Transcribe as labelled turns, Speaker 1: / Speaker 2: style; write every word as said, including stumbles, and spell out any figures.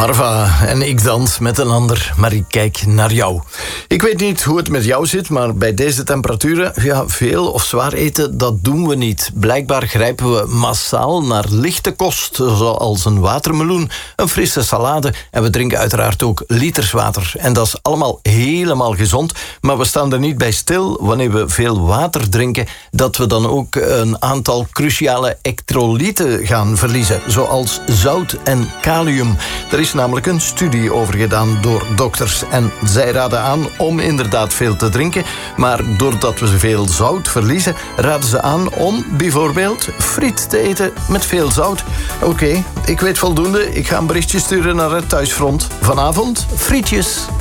Speaker 1: Marva en ik dans met een ander, maar ik kijk naar jou. Ik weet niet hoe het met jou zit, maar bij deze temperaturen, ja, veel of zwaar eten, dat doen we niet. Blijkbaar grijpen we massaal naar lichte kost, zoals een watermeloen, een frisse salade en we drinken uiteraard ook liters water. En dat is allemaal helemaal gezond, maar we staan er niet bij stil wanneer we veel water drinken, dat we dan ook een aantal cruciale elektrolyten gaan verliezen, zoals zout en kalium. Er is namelijk een studie over gedaan door dokters en zij raden aan om inderdaad veel te drinken, maar doordat we veel zout verliezen, raden ze aan om bijvoorbeeld friet te eten met veel zout. Oké, okay, ik weet voldoende. Ik ga een berichtje sturen naar het thuisfront. Vanavond frietjes.